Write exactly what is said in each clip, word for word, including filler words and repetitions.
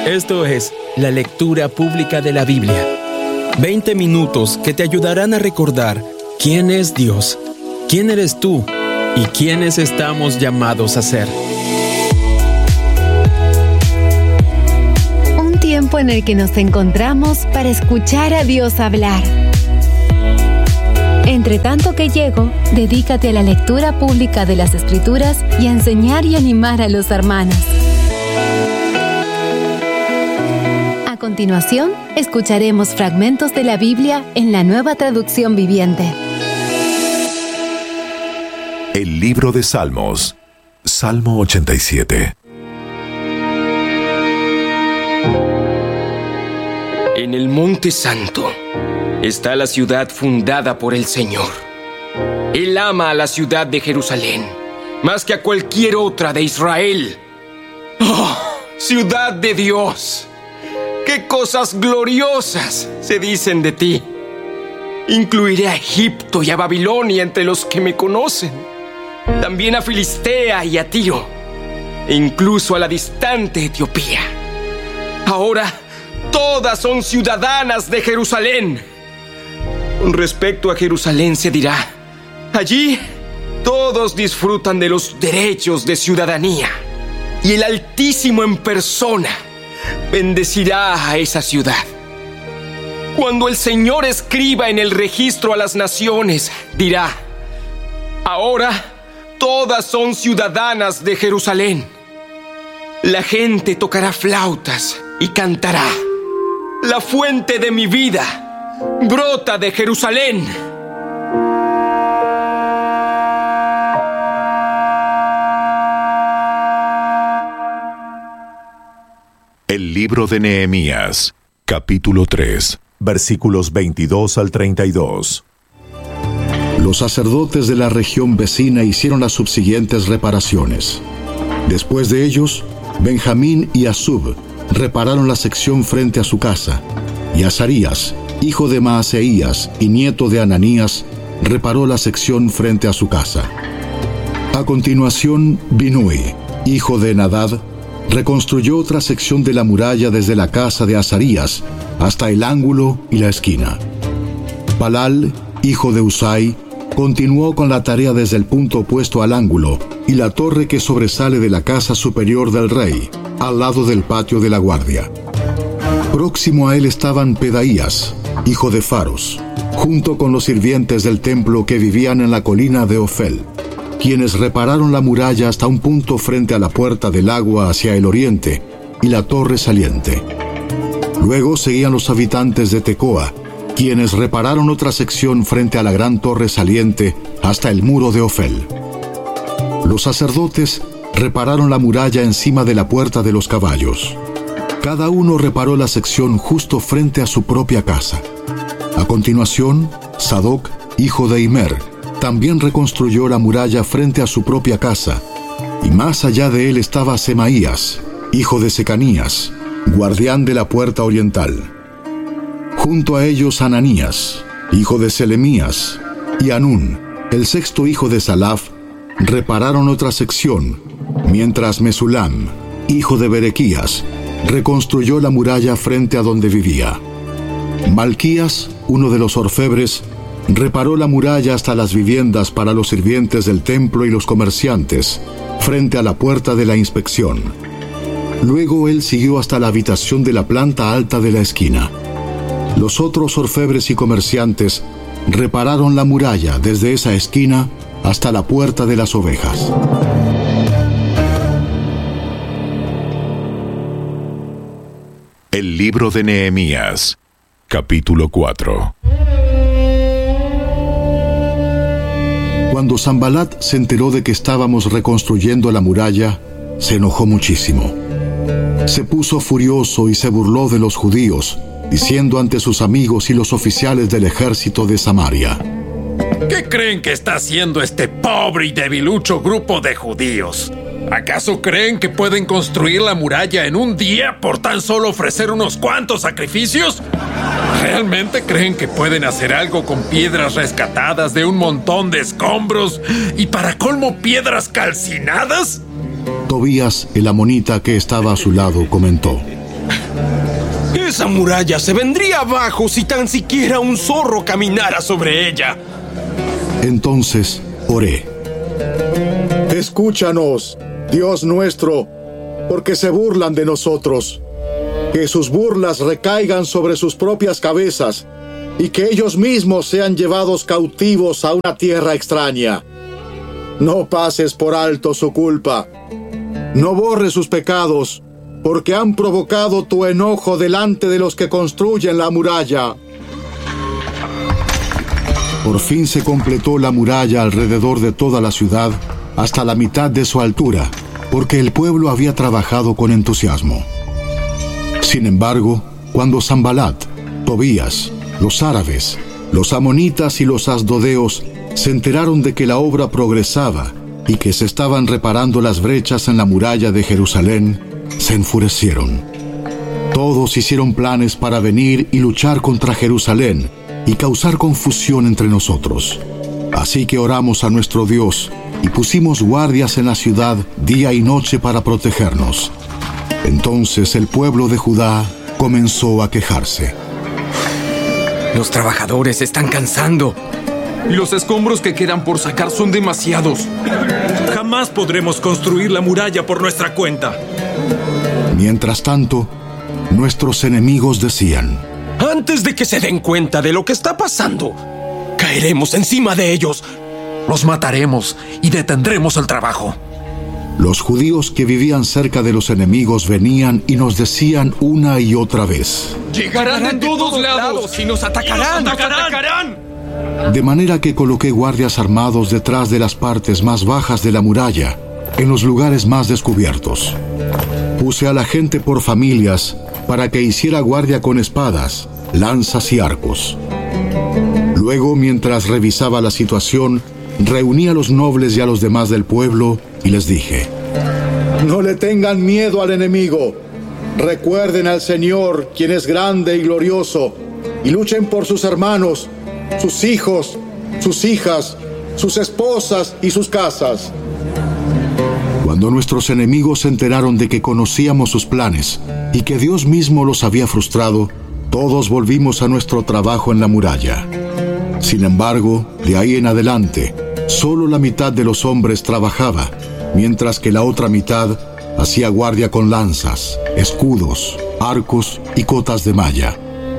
Esto es la lectura pública de la Biblia. veinte minutos que te ayudarán a recordar quién es Dios, quién eres tú y quiénes estamos llamados a ser. Un tiempo en el que nos encontramos para escuchar a Dios hablar. Entre tanto que llego, dedícate a la lectura pública de las Escrituras y a enseñar y animar a los hermanos. A continuación, escucharemos fragmentos de la Biblia en la Nueva Traducción Viviente. El libro de Salmos, Salmo ochenta y siete. En el Monte Santo está la ciudad fundada por el Señor. Él ama a la ciudad de Jerusalén más que a cualquier otra de Israel. ¡Oh, ciudad de Dios! ¡Qué cosas gloriosas se dicen de ti! Incluiré a Egipto y a Babilonia entre los que me conocen, también a Filistea y a Tiro, e incluso a la distante Etiopía. Ahora todas son ciudadanas de Jerusalén. Con respecto a Jerusalén se dirá: allí todos disfrutan de los derechos de ciudadanía, y el Altísimo en persona bendecirá a esa ciudad. Cuando el Señor escriba en el registro a las naciones, dirá: ahora todas son ciudadanas de Jerusalén. La gente tocará flautas y cantará: la fuente de mi vida brota de Jerusalén. El libro de Nehemías, capítulo tres, versículos veintidós al treinta y dos. Los sacerdotes de la región vecina hicieron las subsiguientes reparaciones. Después de ellos, Benjamín y Asub repararon la sección frente a su casa, y Azarías, hijo de Maaseías y nieto de Ananías, reparó la sección frente a su casa. A continuación, Binui, hijo de Nadab, reconstruyó otra sección de la muralla desde la casa de Azarías hasta el ángulo y la esquina. Palal, hijo de Usai, continuó con la tarea desde el punto opuesto al ángulo y la torre que sobresale de la casa superior del rey, al lado del patio de la guardia. Próximo a él estaban Pedaías, hijo de Faros, junto con los sirvientes del templo que vivían en la colina de Ofel, quienes repararon la muralla hasta un punto frente a la puerta del agua hacia el oriente y la torre saliente. Luego seguían los habitantes de Tecoa, quienes repararon otra sección frente a la gran torre saliente hasta el muro de Ofel. Los sacerdotes repararon la muralla encima de la puerta de los caballos. Cada uno reparó la sección justo frente a su propia casa. A continuación, Sadoc, hijo de Imer, también reconstruyó la muralla frente a su propia casa, y más allá de él estaba Semaías, hijo de Secanías, guardián de la puerta oriental. Junto a ellos Ananías, hijo de Selemías, y Anún, el sexto hijo de Salaf, repararon otra sección, mientras Mesulam, hijo de Berequías, reconstruyó la muralla frente a donde vivía. Malquías, uno de los orfebres, reparó la muralla hasta las viviendas para los sirvientes del templo y los comerciantes, frente a la puerta de la inspección. Luego él siguió hasta la habitación de la planta alta de la esquina. Los otros orfebres y comerciantes repararon la muralla desde esa esquina hasta la puerta de las ovejas. El libro de Nehemías, capítulo cuatro. Cuando Sanbalat se enteró de que estábamos reconstruyendo la muralla, se enojó muchísimo. Se puso furioso y se burló de los judíos, diciendo ante sus amigos y los oficiales del ejército de Samaria: ¿qué creen que está haciendo este pobre y debilucho grupo de judíos? ¿Acaso creen que pueden construir la muralla en un día por tan solo ofrecer unos cuantos sacrificios? ¿Realmente creen que pueden hacer algo con piedras rescatadas de un montón de escombros y para colmo piedras calcinadas? Tobías, el amonita que estaba a su lado, comentó: Esa muralla se vendría abajo si tan siquiera un zorro caminara sobre ella. Entonces oré. Escúchanos, Dios nuestro, porque se burlan de nosotros. Que sus burlas recaigan sobre sus propias cabezas y que ellos mismos sean llevados cautivos a una tierra extraña. No pases por alto su culpa. No borres sus pecados, porque han provocado tu enojo delante de los que construyen la muralla. Por fin se completó la muralla alrededor de toda la ciudad hasta la mitad de su altura, porque el pueblo había trabajado con entusiasmo. Sin embargo, cuando Sanbalat, Tobías, los árabes, los amonitas y los asdodeos se enteraron de que la obra progresaba y que se estaban reparando las brechas en la muralla de Jerusalén, se enfurecieron. Todos hicieron planes para venir y luchar contra Jerusalén y causar confusión entre nosotros. Así que oramos a nuestro Dios y pusimos guardias en la ciudad día y noche para protegernos. Entonces el pueblo de Judá comenzó a quejarse. Los trabajadores se están cansando. Y los escombros que quedan por sacar son demasiados. Jamás podremos construir la muralla por nuestra cuenta. Mientras tanto, nuestros enemigos decían: antes de que se den cuenta de lo que está pasando, caeremos encima de ellos. Los mataremos y detendremos el trabajo. Los judíos que vivían cerca de los enemigos venían y nos decían una y otra vez: llegarán de todos lados y nos atacarán. ¡Nos atacarán! De manera que coloqué guardias armados detrás de las partes más bajas de la muralla, en los lugares más descubiertos. Puse a la gente por familias para que hiciera guardia con espadas, lanzas y arcos. Luego, mientras revisaba la situación, reuní a los nobles y a los demás del pueblo y les dije: no le tengan miedo al enemigo. Recuerden al Señor, quien es grande y glorioso, y luchen por sus hermanos, sus hijos, sus hijas, sus esposas y sus casas. Cuando nuestros enemigos se enteraron de que conocíamos sus planes y que Dios mismo los había frustrado, todos volvimos a nuestro trabajo en la muralla. Sin embargo, de ahí en adelante, solo la mitad de los hombres trabajaba, mientras que la otra mitad hacía guardia con lanzas, escudos, arcos y cotas de malla.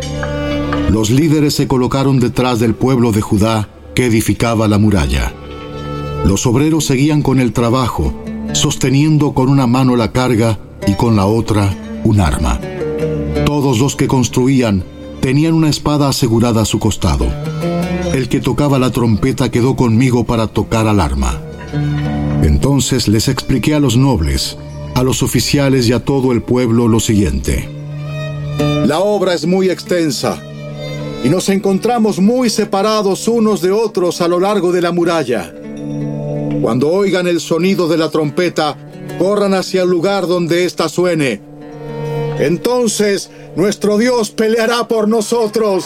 Los líderes se colocaron detrás del pueblo de Judá que edificaba la muralla. Los obreros seguían con el trabajo, sosteniendo con una mano la carga y con la otra un arma. Todos los que construían tenían una espada asegurada a su costado. El que tocaba la trompeta quedó conmigo para tocar al arma. Entonces les expliqué a los nobles, a los oficiales y a todo el pueblo lo siguiente: la obra es muy extensa y nos encontramos muy separados unos de otros a lo largo de la muralla. Cuando oigan el sonido de la trompeta, corran hacia el lugar donde ésta suene. Entonces, nuestro Dios peleará por nosotros.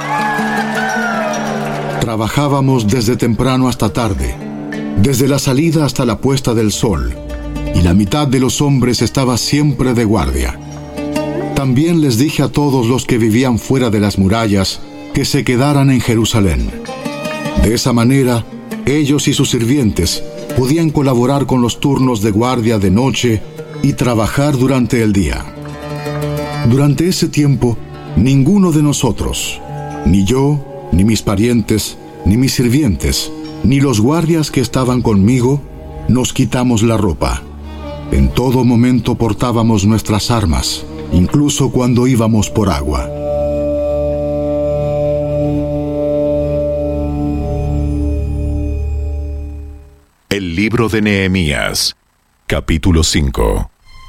Trabajábamos desde temprano hasta tarde, desde la salida hasta la puesta del sol, y la mitad de los hombres estaba siempre de guardia. También les dije a todos los que vivían fuera de las murallas que se quedaran en Jerusalén. De esa manera, ellos y sus sirvientes podían colaborar con los turnos de guardia de noche y trabajar durante el día. Durante ese tiempo, ninguno de nosotros, ni yo, ni mis parientes, ni mis sirvientes, ni los guardias que estaban conmigo, nos quitamos la ropa. En todo momento portábamos nuestras armas, incluso cuando íbamos por agua. El libro de Nehemías, capítulo cinco.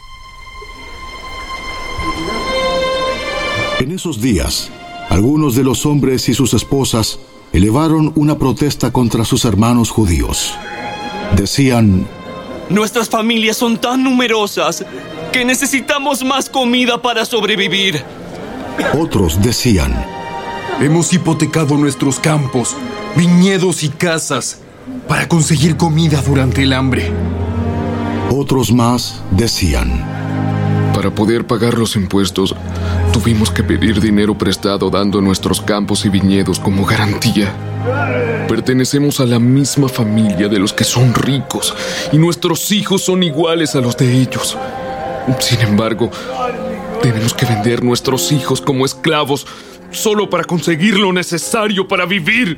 En esos días, algunos de los hombres y sus esposas elevaron una protesta contra sus hermanos judíos. Decían: nuestras familias son tan numerosas que necesitamos más comida para sobrevivir. Otros decían: hemos hipotecado nuestros campos, viñedos y casas para conseguir comida durante el hambre. Otros más decían: para Para poder pagar los impuestos, tuvimos que pedir dinero prestado dando nuestros campos y viñedos como garantía. Pertenecemos a la misma familia de los que son ricos y nuestros hijos son iguales a los de ellos. Sin embargo, tenemos que vender nuestros hijos como esclavos solo para conseguir lo necesario para vivir.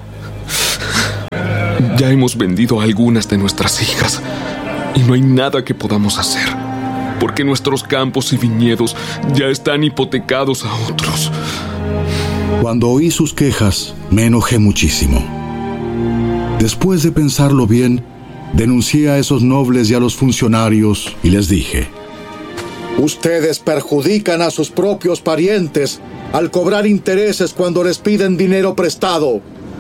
Ya hemos vendido a algunas de nuestras hijas y no hay nada que podamos hacer, porque nuestros campos y viñedos ya están hipotecados a otros. Cuando oí sus quejas, me enojé muchísimo. Después de pensarlo bien, denuncié a esos nobles y a los funcionarios y les dije: ustedes perjudican a sus propios parientes al cobrar intereses cuando les piden dinero prestado.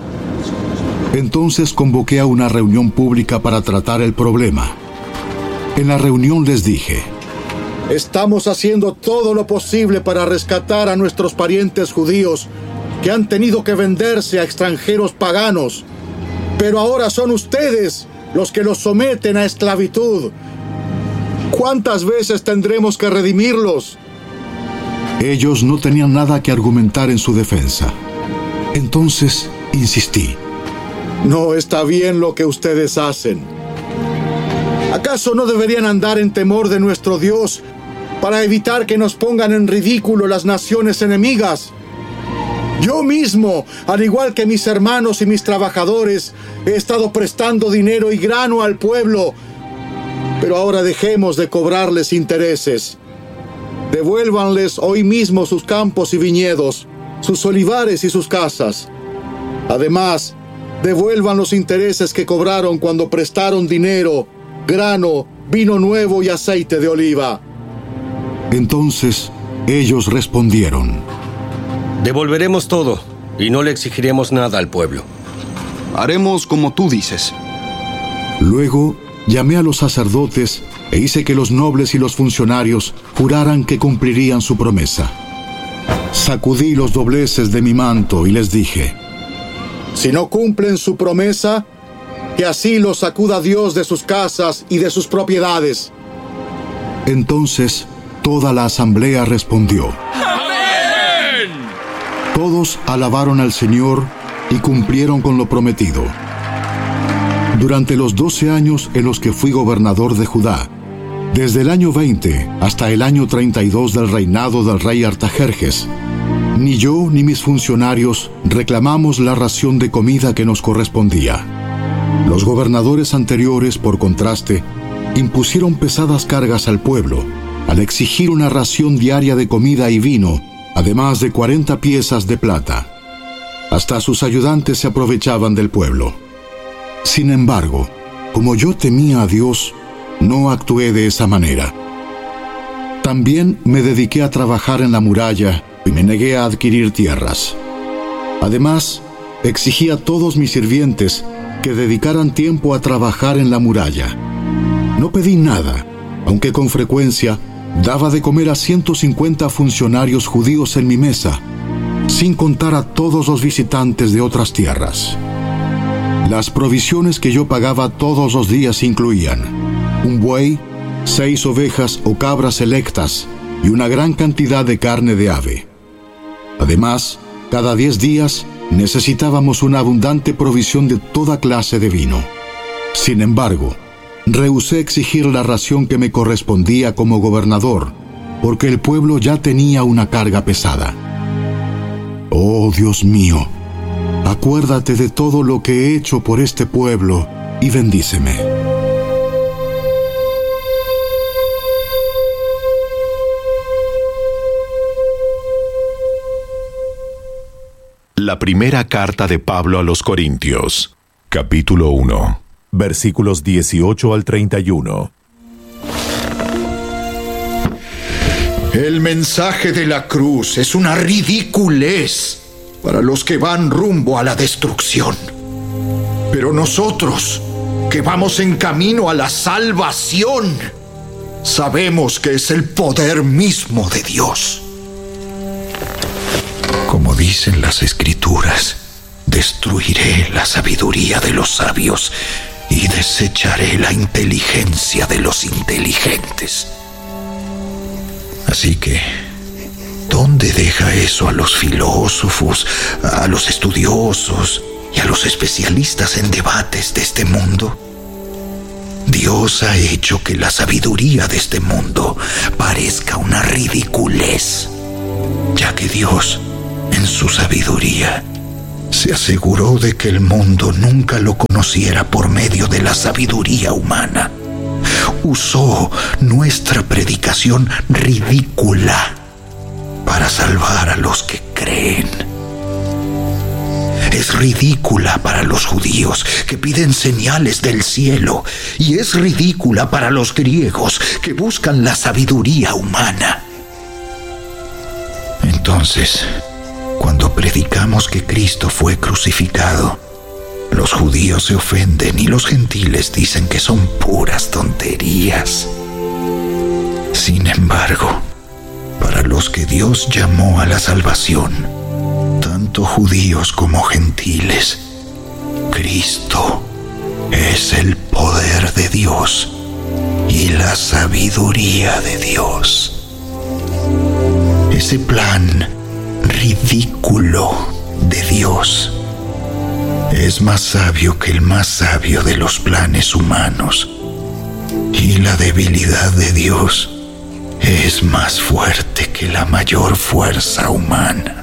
Entonces convoqué a una reunión pública para tratar el problema. En la reunión les dije: estamos haciendo todo lo posible para rescatar a nuestros parientes judíos que han tenido que venderse a extranjeros paganos, pero ahora son ustedes los que los someten a esclavitud. ¿Cuántas veces tendremos que redimirlos? Ellos no tenían nada que argumentar en su defensa. Entonces insistí: no está bien lo que ustedes hacen. ¿Acaso no deberían andar en temor de nuestro Dios para evitar que nos pongan en ridículo las naciones enemigas? Yo mismo, al igual que mis hermanos y mis trabajadores, he estado prestando dinero y grano al pueblo, pero ahora dejemos de cobrarles intereses. Devuélvanles hoy mismo sus campos y viñedos, sus olivares y sus casas. Además, devuelvan los intereses que cobraron cuando prestaron dinero, grano, vino nuevo y aceite de oliva. Entonces ellos respondieron: devolveremos todo y no le exigiremos nada al pueblo. Haremos como tú dices. Luego llamé a los sacerdotes e hice que los nobles y los funcionarios juraran que cumplirían su promesa. Sacudí los dobleces de mi manto y les dije: si no cumplen su promesa, que así los sacuda Dios de sus casas y de sus propiedades. Entonces toda la asamblea respondió: ¡Amén! Todos alabaron al Señor y cumplieron con lo prometido. Durante los doce años en los que fui gobernador de Judá, desde el año veinte hasta el año treinta y dos del reinado del rey Artajerjes, ni yo ni mis funcionarios reclamamos la ración de comida que nos correspondía. Los gobernadores anteriores, por contraste, impusieron pesadas cargas al pueblo al exigir una ración diaria de comida y vino, además de cuarenta piezas de plata. Hasta sus ayudantes se aprovechaban del pueblo. Sin embargo, como yo temía a Dios, no actué de esa manera. También me dediqué a trabajar en la muralla y me negué a adquirir tierras. Además, exigí a todos mis sirvientes que dedicaran tiempo a trabajar en la muralla. No pedí nada, aunque con frecuencia daba de comer a ciento cincuenta funcionarios judíos en mi mesa, sin contar a todos los visitantes de otras tierras. Las provisiones que yo pagaba todos los días incluían un buey, seis ovejas o cabras selectas y una gran cantidad de carne de ave. Además, cada diez días necesitábamos una abundante provisión de toda clase de vino. Sin embargo, rehusé exigir la ración que me correspondía como gobernador, porque el pueblo ya tenía una carga pesada. Oh Dios mío, acuérdate de todo lo que he hecho por este pueblo y bendíceme. La primera carta de Pablo a los Corintios, capítulo uno, versículos dieciocho al treinta y uno. El mensaje de la cruz es una ridiculez para los que van rumbo a la destrucción. Pero nosotros, que vamos en camino a la salvación, sabemos que es el poder mismo de Dios. Como dicen las Escrituras, destruiré la sabiduría de los sabios y desecharé la inteligencia de los inteligentes. Así que, ¿dónde deja eso a los filósofos, a los estudiosos y a los especialistas en debates de este mundo? Dios ha hecho que la sabiduría de este mundo parezca una ridiculez, ya que Dios, en su sabiduría, se aseguró de que el mundo nunca lo conociera por medio de la sabiduría humana. Usó nuestra predicación ridícula para salvar a los que creen. Es ridícula para los judíos que piden señales del cielo, y es ridícula para los griegos que buscan la sabiduría humana. Entonces, cuando predicamos que Cristo fue crucificado, los judíos se ofenden y los gentiles dicen que son puras tonterías. Sin embargo, para los que Dios llamó a la salvación, tanto judíos como gentiles, Cristo es el poder de Dios y la sabiduría de Dios. Ese plan ridículo de Dios es más sabio que el más sabio de los planes humanos, y la debilidad de Dios es más fuerte que la mayor fuerza humana.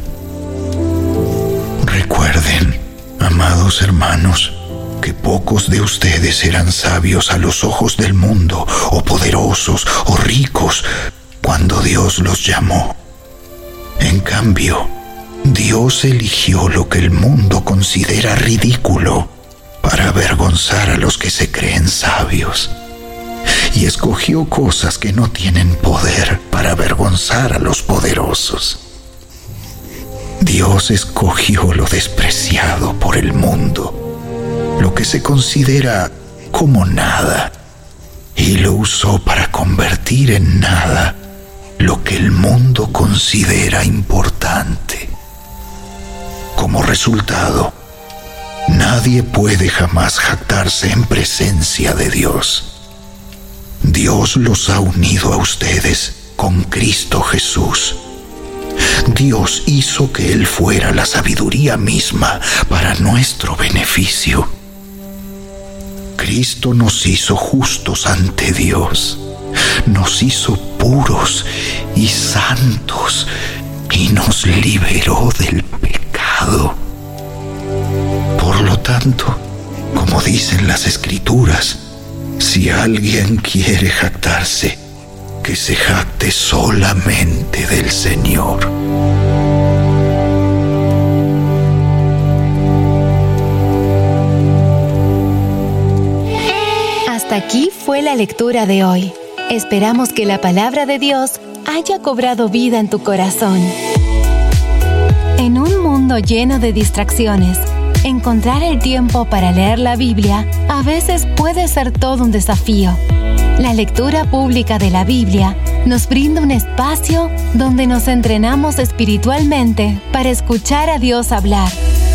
Recuerden, amados hermanos, que pocos de ustedes eran sabios a los ojos del mundo, o poderosos, o ricos, cuando Dios los llamó. En cambio, Dios eligió lo que el mundo considera ridículo para avergonzar a los que se creen sabios, y escogió cosas que no tienen poder para avergonzar a los poderosos. Dios escogió lo despreciado por el mundo, lo que se considera como nada, y lo usó para convertir en nada lo que el mundo considera importante. Como resultado, nadie puede jamás jactarse en presencia de Dios. Dios los ha unido a ustedes con Cristo Jesús. Dios hizo que Él fuera la sabiduría misma para nuestro beneficio. Cristo nos hizo justos ante Dios, nos hizo puros y santos y nos liberó del pecado. Por lo tanto, como dicen las Escrituras, si alguien quiere jactarse, que se jacte solamente del Señor. Hasta aquí fue la lectura de hoy. Esperamos que la palabra de Dios haya cobrado vida en tu corazón. En un mundo lleno de distracciones, encontrar el tiempo para leer la Biblia a veces puede ser todo un desafío. La lectura pública de la Biblia nos brinda un espacio donde nos entrenamos espiritualmente para escuchar a Dios hablar.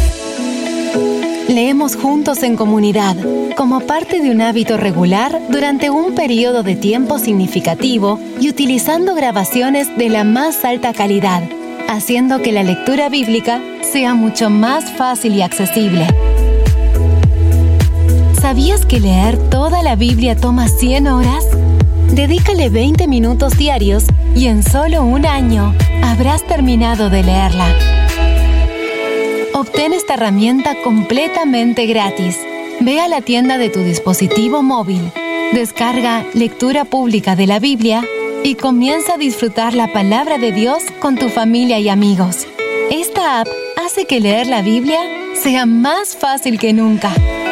Leemos juntos en comunidad, como parte de un hábito regular durante un periodo de tiempo significativo y utilizando grabaciones de la más alta calidad, haciendo que la lectura bíblica sea mucho más fácil y accesible. ¿Sabías que leer toda la Biblia toma cien horas? Dedícale veinte minutos diarios y en solo un año habrás terminado de leerla. Obtén esta herramienta completamente gratis. Ve a la tienda de tu dispositivo móvil, descarga Lectura Pública de la Biblia y comienza a disfrutar la palabra de Dios con tu familia y amigos. Esta app hace que leer la Biblia sea más fácil que nunca.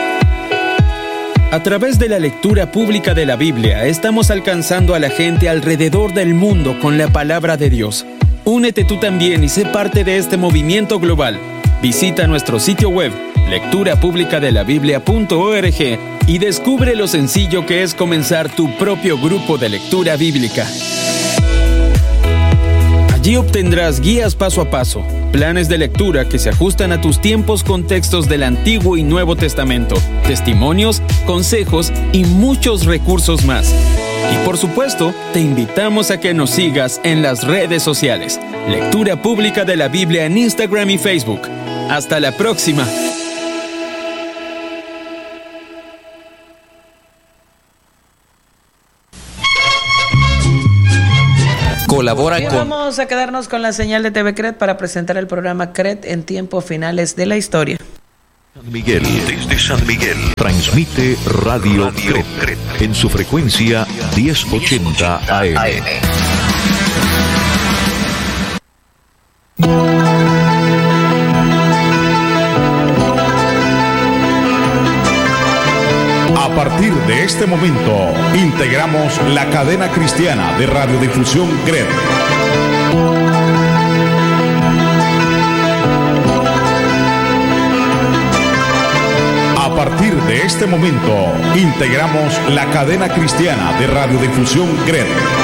A través de la lectura pública de la Biblia, estamos alcanzando a la gente alrededor del mundo con la palabra de Dios. Únete tú también y sé parte de este movimiento global. Visita nuestro sitio web, lectura pública de la biblia punto org, y descubre lo sencillo que es comenzar tu propio grupo de lectura bíblica. Allí obtendrás guías paso a paso, planes de lectura que se ajustan a tus tiempos con textos del Antiguo y Nuevo Testamento, testimonios, consejos y muchos recursos más. Y por supuesto, te invitamos a que nos sigas en las redes sociales. Lectura Pública de la Biblia en Instagram y Facebook. Hasta la próxima. Colabora Bien, con... Vamos a quedarnos con la señal de T V C R E T para presentar el programa C R E T en tiempos finales de la historia. San Miguel, desde San Miguel, transmite Radio, Radio C R E T en su frecuencia diez ochenta A M. A partir de este momento, integramos la cadena cristiana de radiodifusión C R E T. A partir de este momento, integramos la cadena cristiana de radiodifusión C R E T.